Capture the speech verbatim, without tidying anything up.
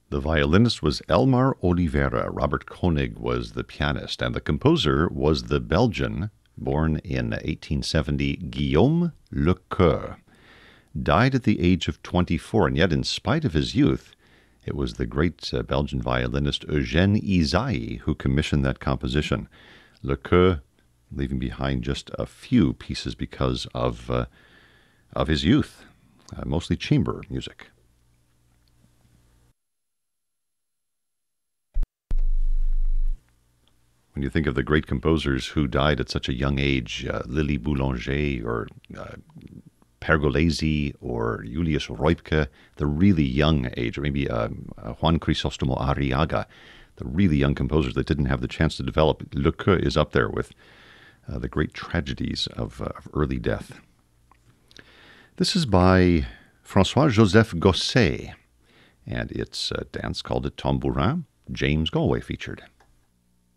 The violinist was Elmar Oliveira. Robert Koenig was the pianist, and the composer was the Belgian, born in eighteen seventy, Guillaume Lecoeur. Died at the age of twenty-four, and yet in spite of his youth, it was the great uh, Belgian violinist Eugène Ysaÿe who commissioned that composition. Lecoeur leaving behind just a few pieces because of, uh, of his youth, uh, mostly chamber music. When you think of the great composers who died at such a young age, uh, Lily Boulanger or uh, Pergolesi or Julius Reupke, the really young age, or maybe uh, uh, Juan Crisostomo Arriaga, the really young composers that didn't have the chance to develop. Lecoeur is up there with uh, the great tragedies of, uh, of early death. This is by François-Joseph Gosset, and it's a dance called a tambourin. James Galway featured.